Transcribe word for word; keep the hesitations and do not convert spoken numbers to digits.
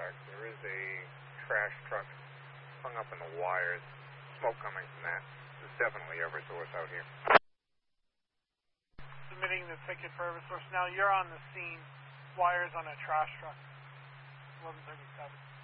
Clark. There is a trash truck hung up in the wires. Smoke coming from that. There's definitely Eversource out here. Submitting the ticket for Eversource. Now you're on the scene. Wires on a trash truck. eleven thirty-seven.